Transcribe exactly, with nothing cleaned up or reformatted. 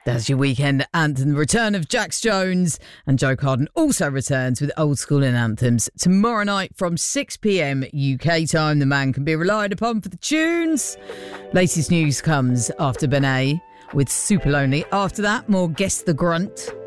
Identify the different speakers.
Speaker 1: There's your weekend anthem. The return of Jax Jones, and Joe Carden also returns with old school and anthems tomorrow night from six p.m. U K time. The man can be relied upon for the tunes. Latest news comes after Benet with Super Lonely. After that, more Guess the Grunt.